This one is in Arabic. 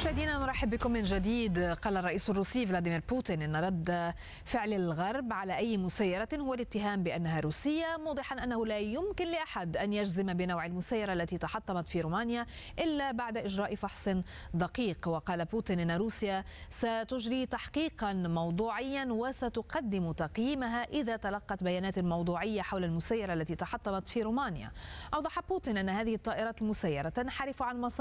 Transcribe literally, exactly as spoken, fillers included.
مشاهدينا نرحب بكم من جديد. قال الرئيس الروسي فلاديمير بوتين إن رد فعل الغرب على أي مسيرة هو الاتهام بأنها روسية، موضحا أنه لا يمكن لأحد أن يجزم بنوع المسيرة التي تحطمت في رومانيا إلا بعد إجراء فحص دقيق. وقال بوتين إن روسيا ستجري تحقيقا موضوعيا وستقدم تقييمها إذا تلقت بيانات موضوعية حول المسيرة التي تحطمت في رومانيا. أوضح بوتين أن هذه الطائرات المسيرة تنحرف عن مسار